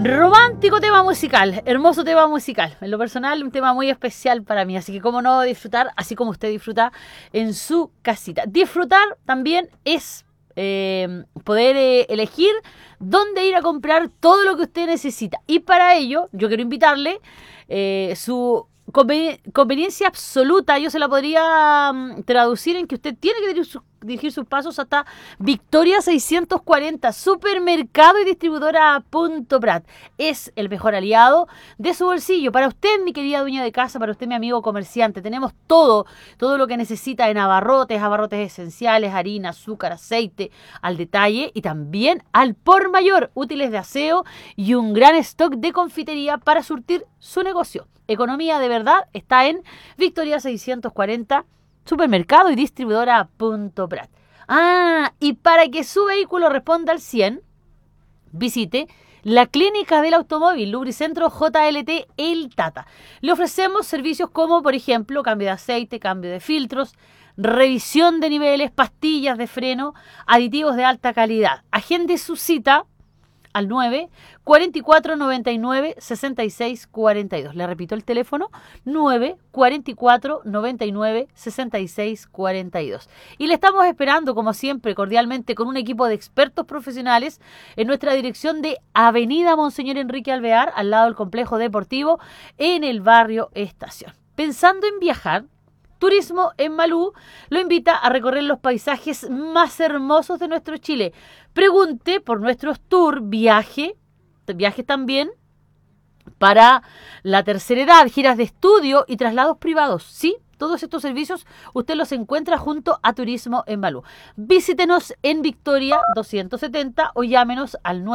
Romántico tema musical, hermoso tema musical. En lo personal, un tema muy especial para mí. Así que cómo no disfrutar, así como usted disfruta en su casita. Disfrutar también es poder elegir dónde ir a comprar todo lo que usted necesita. Y para ello, yo quiero invitarle su conveniencia absoluta. Yo se la podría traducir en que usted tiene que dirigir sus pasos hasta Victoria 640, supermercado y distribuidora Punto Prat. Es el mejor aliado de su bolsillo. Para usted, mi querida dueña de casa, para usted, mi amigo comerciante, tenemos todo lo que necesita en abarrotes esenciales, harina, azúcar, aceite, al detalle y también al por mayor, útiles de aseo y un gran stock de confitería para surtir su negocio. Economía de verdad está en Victoria 640, supermercado y distribuidora Punto Prat. Y para que su vehículo responda al 100, visite la Clínica del Automóvil, Lubricentro JLT El Tata. Le ofrecemos servicios como, por ejemplo, cambio de aceite, cambio de filtros, revisión de niveles, pastillas de freno, aditivos de alta calidad. Agende su cita al 9 44 99 66 42. Le repito el teléfono, 9 44 99 66 42. Y le estamos esperando, como siempre, cordialmente, con un equipo de expertos profesionales en nuestra dirección de Avenida Monseñor Enrique Alvear, al lado del complejo deportivo, en el barrio Estación. Pensando en viajar, Turismo en Malú lo invita a recorrer los paisajes más hermosos de nuestro Chile. Pregunte por nuestros tours, viajes también para la tercera edad, giras de estudio y traslados privados. Sí, todos estos servicios usted los encuentra junto a Turismo en Malú. Visítenos en Victoria 270 o llámenos al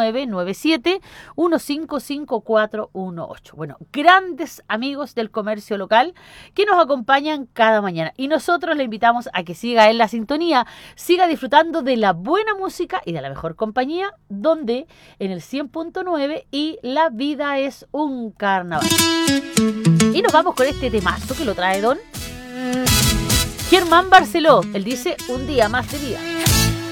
997-155-418. Bueno, grandes amigos del comercio local que nos acompañan cada mañana. Y nosotros le invitamos a que siga en la sintonía, siga disfrutando de la buena música y de la mejor compañía, donde en el 100.9 y la vida es un carnaval. Y nos vamos con este temazo que lo trae don Germán Barceló. Él dice: un día más de vida.